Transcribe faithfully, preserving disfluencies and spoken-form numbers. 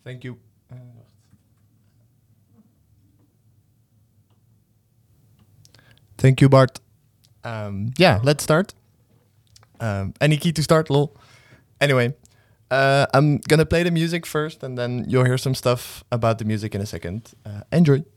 Thank you. Uh, Thank you, Bart. Um, yeah, let's start. Um, any key to start, lol. Anyway, uh, I'm gonna play the music first, and then you'll hear some stuff about the music in a second. Uh, enjoy.